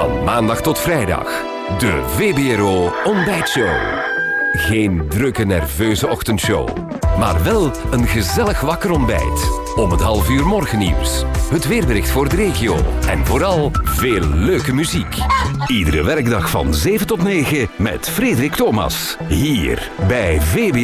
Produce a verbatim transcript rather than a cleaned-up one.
Van maandag tot vrijdag. De V B R O Ontbijtshow. Geen drukke, nerveuze ochtendshow. Maar wel een gezellig wakker ontbijt. Om het half uur morgennieuws. Het weerbericht voor de regio. En vooral veel leuke muziek. Iedere werkdag van zeven tot negen met Frederik Thomas. Hier bij V B R O.